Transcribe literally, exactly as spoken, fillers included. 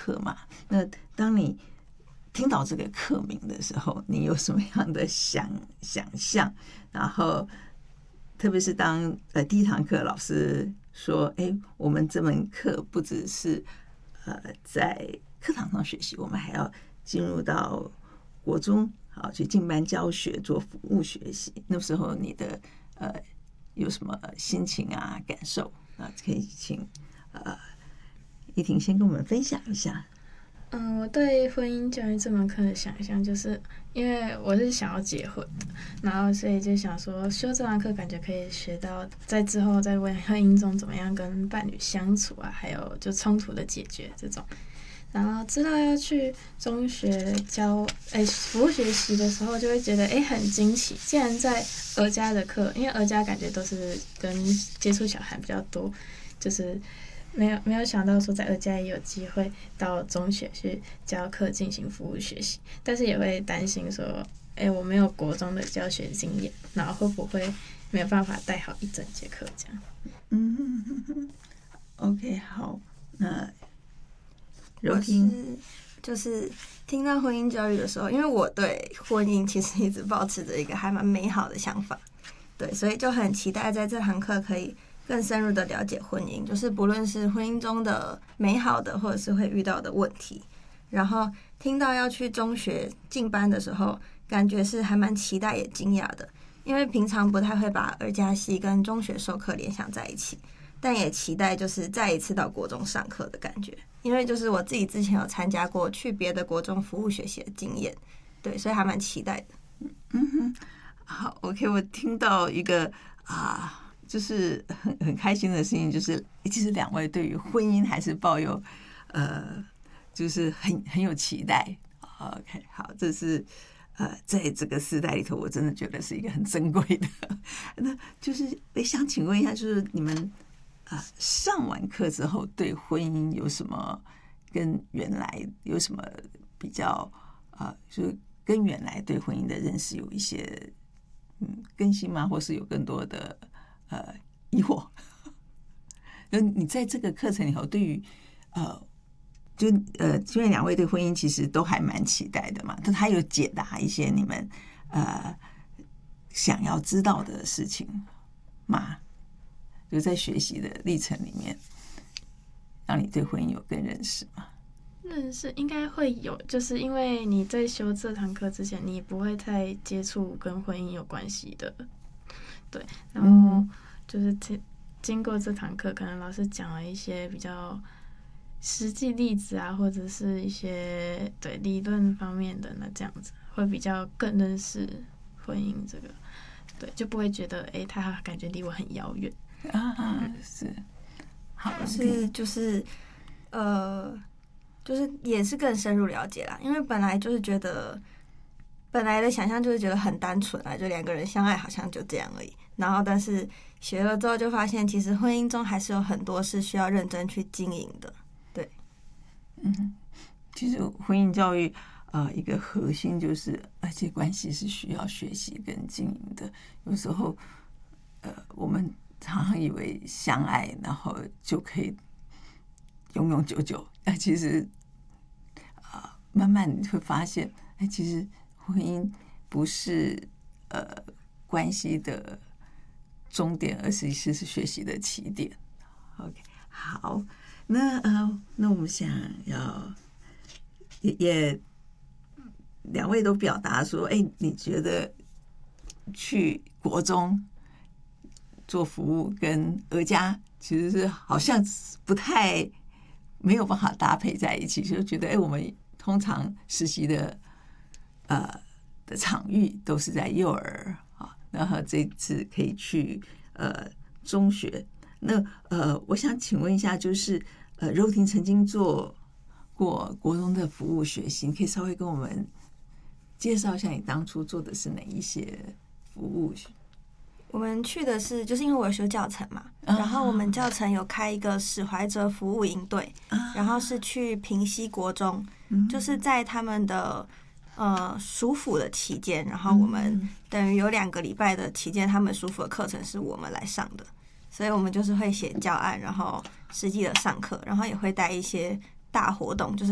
课嘛。那当你听到这个课名的时候，你有什么样的想想象？然后，特别是当呃第一堂课老师说：“哎，我们这门课不只是呃在课堂上学习，我们还要进入到国中，好去进班教学，做服务学习。”那时候你的呃有什么心情啊、感受啊？可以请呃依婷先跟我们分享一下。 嗯，我对婚姻教育这门课的想象，就是因为我是想要结婚的，然后所以就想说修这堂课，感觉可以学到在之后在婚姻中怎么样跟伴侣相处啊，还有就冲突的解决这种。然后知道要去中学教诶服务学习的时候，就会觉得诶很惊奇，既然在儿家的课，因为儿家感觉都是跟接触小孩比较多，就是没有没有想到说在儿家也有机会到中学去教课进行服务学习，但是也会担心说，哎，我没有国中的教学经验，然后会不会没有办法带好一整节课这样？ 嗯哼哼哼 ，OK， 好，那柔我婷是就是听到婚姻教育的时候，因为我对婚姻其实一直保持着一个还蛮美好的想法，对，所以就很期待在这堂课可以更深入的了解婚姻，就是不论是婚姻中的美好的，或者是会遇到的问题。然后听到要去中学进班的时候，感觉是还蛮期待也惊讶的，因为平常不太会把儿家系跟中学授课联想在一起，但也期待就是再一次到国中上课的感觉，因为就是我自己之前有参加过去别的国中服务学习的经验，对，所以还蛮期待的。 嗯哼，好 ，OK， 我听到一个啊，就是很很开心的事情，就是其实两位对于婚姻还是抱有呃，就是很很有期待。OK， 好，这是呃，在这个时代里头，我真的觉得是一个很珍贵的。那就是我想请问一下，就是你们啊、呃、上完课之后，对婚姻有什么跟原来有什么比较啊、呃，就是跟原来对婚姻的认识有一些嗯更新吗？或是有更多的呃疑惑？就你在这个课程里头，对于呃。就呃，因为两位对婚姻其实都还蛮期待的嘛，但他有解答一些你们呃想要知道的事情嘛？就在学习的历程里面，让你对婚姻有更认识吗？ 认识应该会有，就是因为你在修这堂课之前，你不会太接触跟婚姻有关系的，对，然后就是经过这堂课，可能老师讲了一些比较实际例子啊，或者是一些对理论方面的，那这样子会比较更认识婚姻这个，对，就不会觉得哎，他感觉离我很遥远啊，是，好是就是呃，就是也是更深入了解啦，因为本来就是觉得本来的想象就是觉得很单纯啊，就两个人相爱好像就这样而已，然后但是学了之后就发现，其实婚姻中还是有很多是需要认真去经营的。 嗯，其实婚姻教育呃一个核心就是，而且关系是需要学习跟经营的。有时候呃我们常常以为相爱然后就可以永永久久，但其实啊、呃、慢慢你会发现，哎，其实婚姻不是呃关系的终点，而是是是学习的起点。OK， 好。那呃，那我们想要也也两位都表达说，哎，你觉得去国中做服务跟儿家其实是好像不太没有办法搭配在一起，就觉得哎，我们通常实习的呃的场域都是在幼儿啊，然后这次可以去呃中学。那呃，我想请问一下，就是呃，柔婷曾经做过国中的服务学习，你可以稍微跟我们介绍一下你当初做的是哪一些服务？ 我们去的是，就是因为我有修教程嘛，啊、然后我们教程有开一个史怀哲服务营队，啊、然后是去平溪国中，嗯、就是在他们的呃暑辅的期间，然后我们等于有两个礼拜的期间，他们暑辅的课程是我们来上的。所以我们就是会写教案，然后实际的上课，然后也会带一些大活动，就是